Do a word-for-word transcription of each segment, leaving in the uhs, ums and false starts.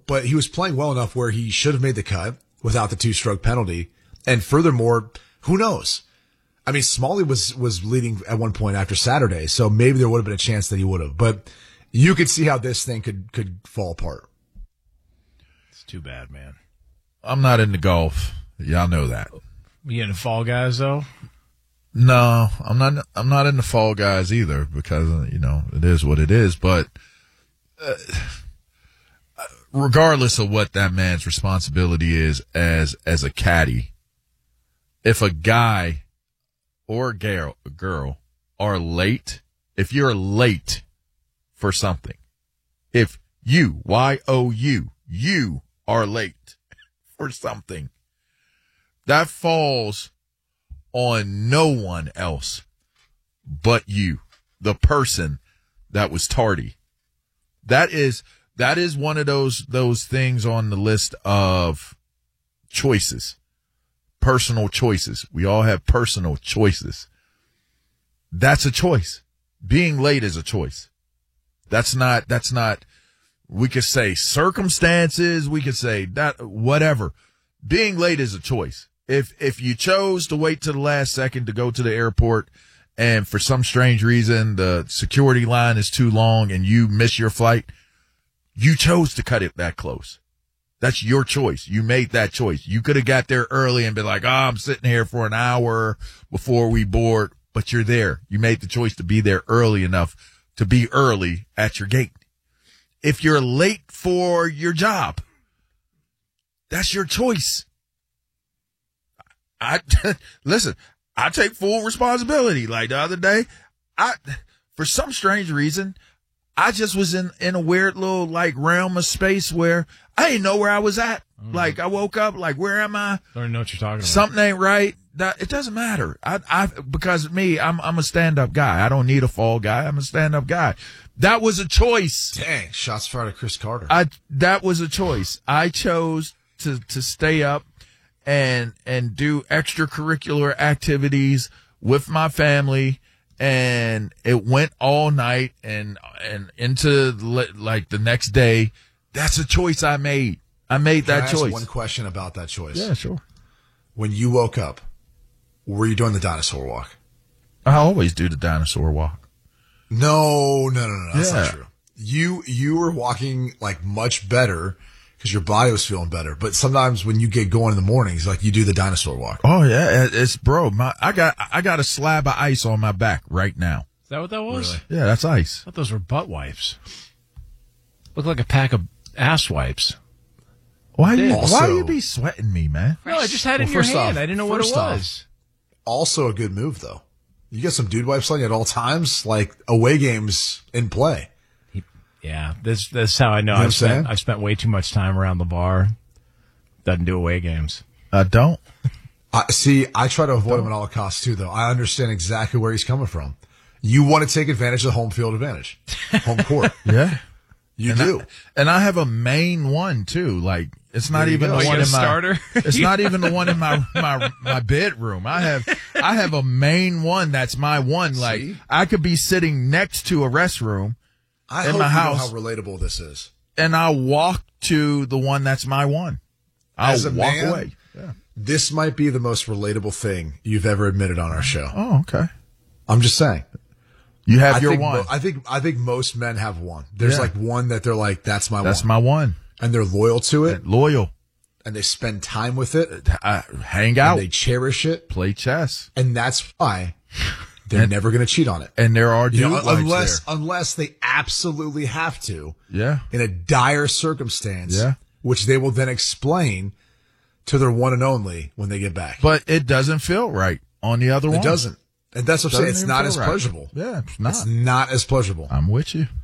but he was playing well enough where he should have made the cut without the two-stroke penalty. And furthermore, who knows? I mean, Smalley was, was leading at one point after Saturday, so maybe there would have been a chance that he would have. But you could see how this thing could, could fall apart. It's too bad, man. I'm not into golf. Y'all know that. You into Fall Guys, though? No, I'm not. I'm not into Fall Guys either because you know it is what it is. But uh, regardless of what that man's responsibility is as as a caddy, if a guy or a girl, a girl are late, if you're late for something, if you Y O U you are late for something, that falls on no one else but you, the person that was tardy. That is, that is one of those, those things on the list of choices, personal choices. We all have personal choices. That's a choice. Being late is a choice. That's not, that's not, we could say circumstances. We could say that, whatever. Being late is a choice. If, if you chose to wait to the last second to go to the airport and for some strange reason the security line is too long and you miss your flight, you chose to cut it that close. That's your choice. You made that choice. You could have got there early and been like, oh, I'm sitting here for an hour before we board, but you're there. You made the choice to be there early enough to be early at your gate. If you're late for your job, that's your choice. I listen, I take full responsibility. Like the other day, I, for some strange reason, I just was in, in a weird little like realm of space where I didn't know where I was at. Mm-hmm. Like I woke up, like, where am I? Don't even know what you're talking about. Something ain't right. That, it doesn't matter. I, I, because me, I'm, I'm a stand-up guy. I don't need a fall guy. I'm a stand-up guy. That was a choice. Dang, shots fired at Chris Carter. I, that was a choice. I chose to, to stay up and and do extracurricular activities with my family, and it went all night and and into like the next day. That's a choice I made. I made Can that I ask choice. One question about that choice. Yeah, sure. When you woke up, were you doing the dinosaur walk? I always do the dinosaur walk. No, no, no, no. That's yeah. not true. You you were walking like much better because your body was feeling better. But sometimes when you get going in the mornings, like you do the dinosaur walk. Oh yeah, it's bro. My I got I got a slab of ice on my back right now. Is that what that was? Really? Yeah, that's ice. I thought those were butt wipes. Look like a pack of ass wipes. Why you Also, why you be sweating me, man? No, I just had it Well, in your first hand. off- I didn't know what it first off, was. Also a good move though. You get some dude wipes on you at all times, like away games in play. Yeah, this this is how I know, You know what I'm I've spent saying? I've spent way too much time around the bar. Doesn't do away games. I don't. I see, I try to avoid him at all costs too, though. I understand exactly where he's coming from. You want to take advantage of the home field advantage, home court. Yeah. You and do. I, and I have a main one too. Like it's not There you even go. the Oh, one you in got a my starter? It's not even the one in my, my my bedroom. I have I have a main one that's my one. Like See? I could be sitting next to a restroom I in hope my you house. know how relatable this is. and I'll walk to the one that's my one. I'll As a walk man, away. Yeah. This might be the most relatable thing you've ever admitted on our show. Oh, okay. I'm just saying. You have I your think one. mo- I think I think most men have one. There's Yeah. like one that they're like, that's my that's one. my one. And they're loyal to it, Loyal. and they spend time with it, I hang and out, they cherish it, play chess, and that's why they're And- never going to cheat on it. and there are You dude know, wipes unless there. unless they absolutely have to, Yeah. in a dire circumstance, Yeah. which they will then explain to their one and only when they get back. But it doesn't feel right on the other one. it doesn't. And that's what I'm saying. Doesn't It's even not feel as right. pleasurable. Yeah, it's not. It's not as pleasurable. I'm with you.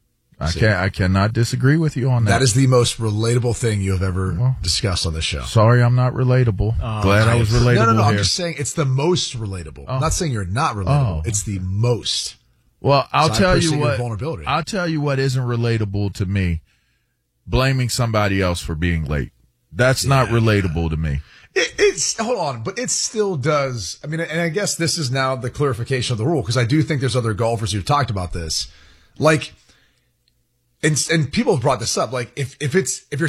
I See. can't. I cannot disagree with you on that. That is the most relatable thing you have ever Well, discussed on this show. Sorry, I'm not relatable. Glad I was relatable No, no, no. I'm here. just saying it's the most relatable. I'm not saying you're not relatable. Oh. It's the most. Well, I'll So I tell you appreciate your what. vulnerability. I'll tell you what isn't relatable to me. Blaming somebody else for being late. That's not relatable to me. It, it's hold on, but it still does. I mean, and I guess this is now the clarification of the rule because I do think there's other golfers who've talked about this. Like, and and people have brought this up. Like, if if it's if you're